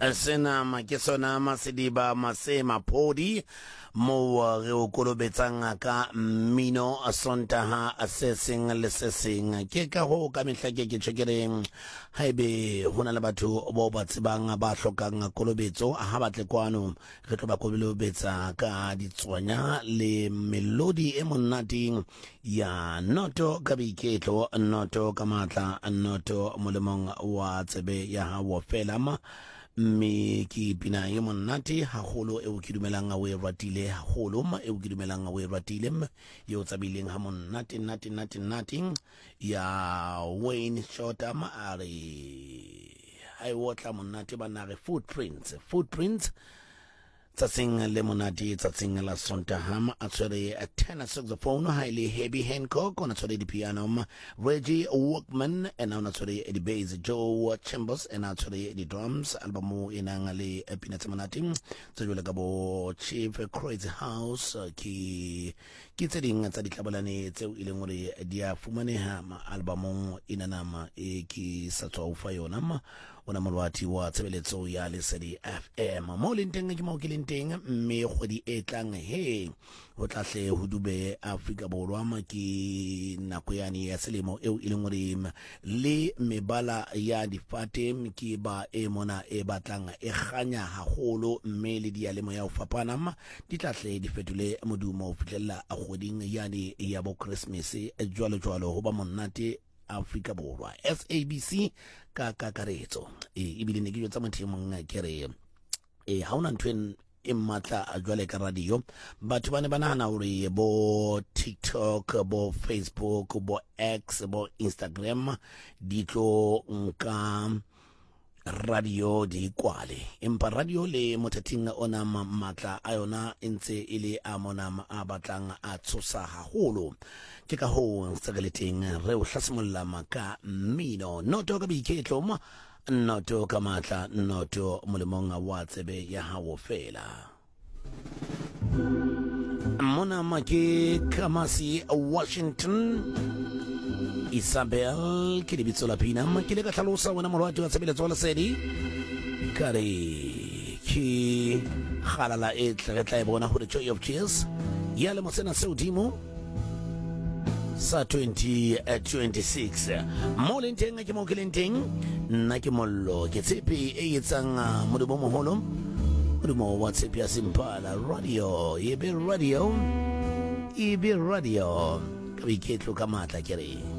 sena makesona masediba masema podi mo re o kolobetsang ka mmino a sontaha assessing lesessing ke ka ho ka mehla ke tshekere haebe hona le batho bo ba tsebang ba hlokang kolobetso ha batle kwano re tlo ba kolobetsa ka ditswanya le melodi e monate ya noto ka biketlo noto ka matla noto molemong wa tsebe ya ha fela mme ke pina ye monate haholo e o ke dumelang a we ratile haholo e o ke dumelang a we ratile ye o tsabileng ha monate nate ya Wayne Shorter maare hai wotla monate banare footprints tsatsing le monate tsatsing la Sontaha a tshwere a tenor saxophone highly Herbie Hancock on a tshwere di piano Reggie Walkman and on a tshwere di bass Joe Chambers and a tshwere di drums albumu inang le pinatse monate tswele ka bo Chief Crazy House ki tse ding tsa ditlabalane tseo ile ngore dia fumaneha albumu inanama e ki satswa ufa yona ona molwati wa tsebeletso ya Lesedi FM mo lenteng ke mo ke lenteng mme kgwedi e tlang he ho tlahle ho dube Afrika Borwa ke nako yani ya selemo eo ile ngore le mebala ya difate ke ba e mona e batlang e ganya haholo mme le dialemo ya ho fapana di tlahle di fetule modumo ho fitlella a kgoding yani ya bo Christmas jwalo ho ba monate Afrika Borwa SABC ka kakaretso ibile ne ke jotsa motho mong kere ha ona ntwe e matla a jwale ka radio batho bane banana hore bo TikTok bo Facebook bo X bo Instagram di tlo nka radio di kwale empa radio le motating ona matla a yona entse ile a mona a batlang a tsosa haholo ke ka ho tsagaleting re o hlasemolla maka mmino noto ka biketlo noto ka matla noto molemong wa tsebe ya hawo fela mona make Kamasi Washington Isabel ke lebitso la pina ke le ka tlhalosa wena molwati wa tshebeletso wa Lesedi kare ke khalala e tla e bona hore Joy of Cheers ya le mosena se udimo sa 2026 mo lenteng ke mo ke lenteng nna ke mollo ke tshepe e etsang modumo moholo modumo wa tshepe ya Simpala radio ebe radio ka biketlo ka matla kere